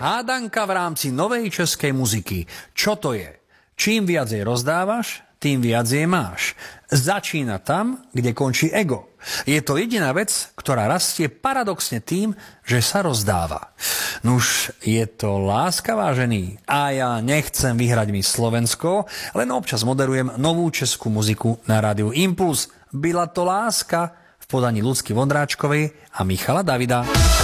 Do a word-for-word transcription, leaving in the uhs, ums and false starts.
Hádanka v rámci novej českej muziky. Čo to je? Čím viac jej rozdávaš, tým viac jej máš. Začína tam, kde končí ego. Je to jediná vec, ktorá rastie paradoxne tým, že sa rozdáva. Nuž, je to láska, vážený. A ja nechcem vyhrať mi Slovensko, len občas moderujem novú českú muziku na rádiu Impuls. Byla to láska v podaní Ľudsky Vondráčkovej a Michala Davida.